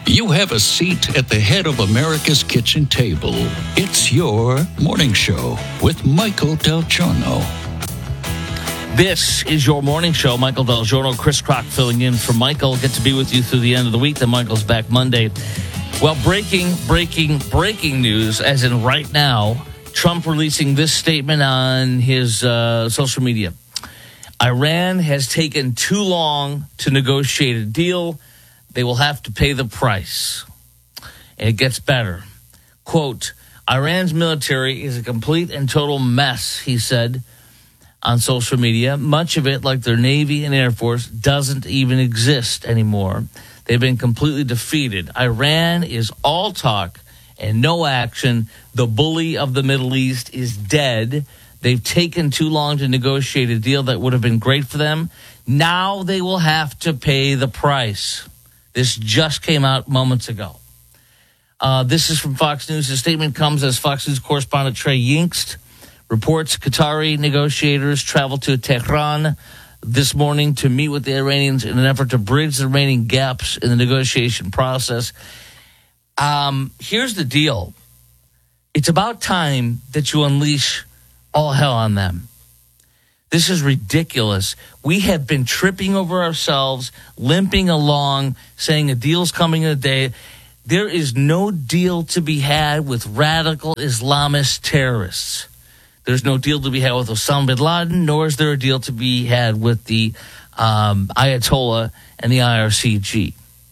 You have a seat at the head of America's kitchen table. It's your morning show with Michael Del Giorno. This is your morning show. Michael Del Giorno, Chris Crock filling in for Michael. Get to be with you through the end of the week. Then Michael's back Monday. Well, breaking news, as in right now, Trump releasing this statement on his social media. Iran has taken too long to negotiate a deal. They will have to pay the price. And it gets better. Quote, Iran's military is a complete and total mess, he said on social media. Much of it, like their Navy and Air Force, doesn't even exist anymore. They've been completely defeated. Iran is all talk and no action. The bully of the Middle East is dead. They've taken too long to negotiate a deal that would have been great for them. Now they will have to pay the price. This just came out moments ago. This is from Fox News. The statement comes as Fox News correspondent Trey Yingst reports Qatari negotiators traveled to Tehran this morning to meet with the Iranians in an effort to bridge the remaining gaps in the negotiation process. Here's the deal. It's about time that you unleash all hell on them. This is ridiculous. We have been tripping over ourselves, limping along, saying a deal's coming in a day. There is no deal to be had with radical Islamist terrorists. There's no deal to be had with Osama bin Laden, nor is there a deal to be had with the Ayatollah and the IRCG.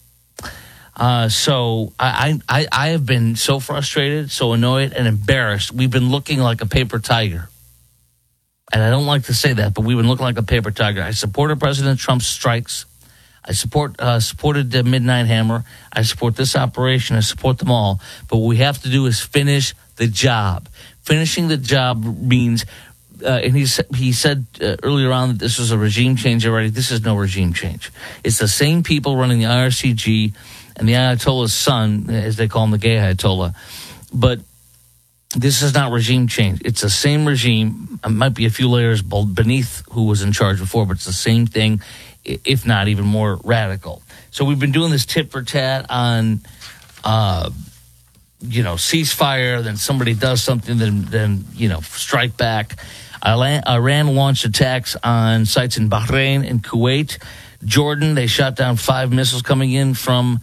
So I have been so frustrated, so annoyed, and embarrassed. We've been looking like a paper tiger. And I don't like to say that, but we've been looking like a paper tiger. I supported President Trump's strikes. I supported the Midnight Hammer. I support this operation. I support them all. But what we have to do is finish the job. Finishing the job means, and he said earlier on that this was a regime change already. This is no regime change. It's the same people running the IRCG and the Ayatollah's son, as they call him, the gay Ayatollah. But this is not regime change. It's the same regime. It might be a few layers beneath who was in charge before, but it's the same thing, if not even more radical. So we've been doing this tit for tat on, ceasefire. Then somebody does something, then strike back. Iran launched attacks on sites in Bahrain and Kuwait. Jordan, they shot down 5 missiles coming in from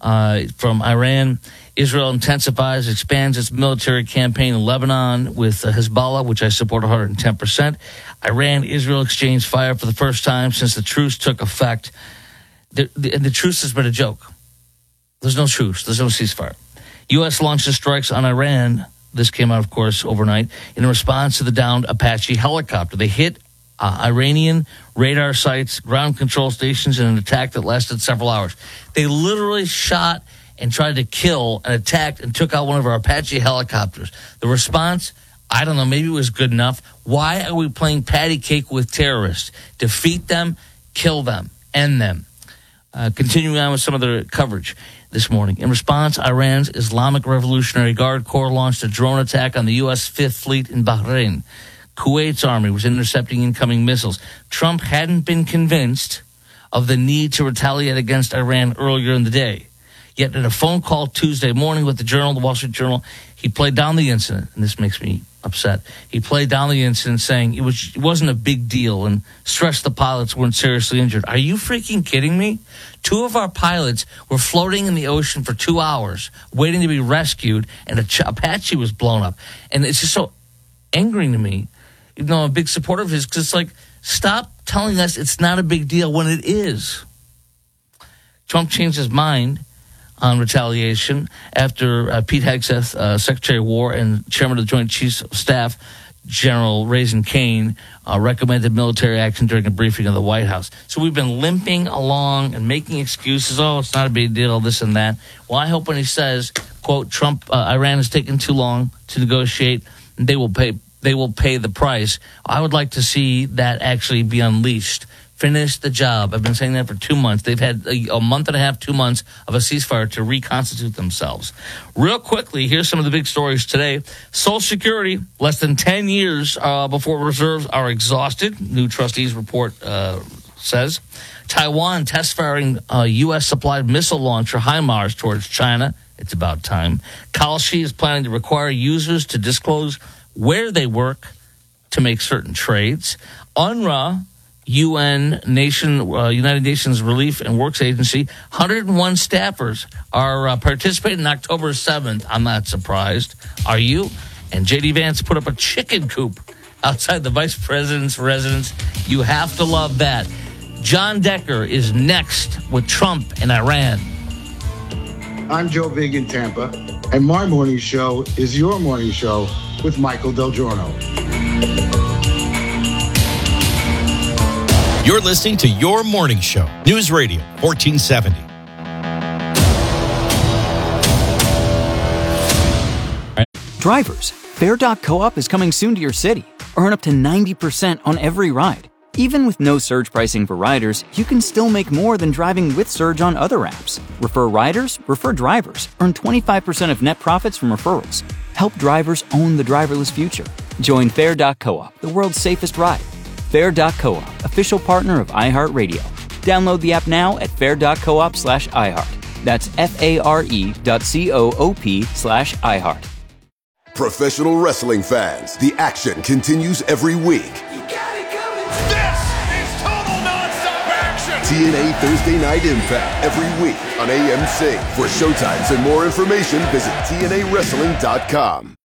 Iran. Israel intensifies, expands its military campaign in Lebanon with Hezbollah, which I support 110%. Iran, Israel exchanged fire for the first time since the truce took effect. The truce has been a joke. There's no truce. There's no ceasefire. U.S. launches strikes on Iran. This came out, of course, overnight in response to the downed Apache helicopter. They hit Iranian radar sites, ground control stations in an attack that lasted several hours. They literally shot and tried to kill and attacked and took out one of our Apache helicopters. The response, I don't know, maybe it was good enough. Why are we playing patty cake with terrorists? Defeat them, kill them, end them. Continuing on with some of the coverage this morning. In response, Iran's Islamic Revolutionary Guard Corps launched a drone attack on the U.S. Fifth Fleet in Bahrain. Kuwait's army was intercepting incoming missiles. Trump hadn't been convinced of the need to retaliate against Iran earlier in the day. Yet in a phone call Tuesday morning with the Wall Street Journal, he played down the incident, and this makes me upset. He played down the incident saying it wasn't a big deal and stressed the pilots weren't seriously injured. Are you freaking kidding me? 2 of our pilots were floating in the ocean for 2 hours waiting to be rescued, and Apache was blown up. And it's just so angering to me. I'm a big supporter of his, because it's like, stop telling us it's not a big deal when it is. Trump changed his mind on retaliation after Pete Hegseth, Secretary of War and Chairman of the Joint Chiefs of Staff, General Raisin Kane, recommended military action during a briefing of the White House. So we've been limping along and making excuses. Oh, it's not a big deal, this and that. Well, I hope when he says, quote, Iran has taken too long to negotiate, they will pay the price. I would like to see that actually be unleashed. Finish the job. I've been saying that for 2 months. They've had a month and a half, 2 months of a ceasefire to reconstitute themselves. Real quickly, here's some of the big stories today. Social Security, less than 10 years before reserves are exhausted. New trustees report says. Taiwan test firing a U.S.-supplied missile launcher HIMARS towards China. It's about time. Kalshi is planning to require users to disclose where they work to make certain trades. UNRWA, United Nations Relief and Works Agency, 101 staffers are participating on October 7th. I'm not surprised. Are you? And J.D. Vance put up a chicken coop outside the vice president's residence. You have to love that. John Decker is next with Trump and Iran. I'm Joe Big in Tampa, and my morning show is your morning show with Michael Del Giorno. You're listening to Your Morning Show, News Radio 1470. Drivers, Fair.coop is coming soon to your city. Earn up to 90% on every ride. Even with no surge pricing for riders, you can still make more than driving with surge on other apps. Refer riders, refer drivers. Earn 25% of net profits from referrals. Help drivers own the driverless future. Join Fair.coop, the world's safest ride. Fair.coop, official partner of iHeartRadio. Download the app now at fair.coop/iHeart. That's FARE.coop/iHeart. Professional wrestling fans, the action continues every week. This is total nonstop action! TNA Thursday Night Impact every week on AMC. For showtimes and more information, visit TNAWrestling.com.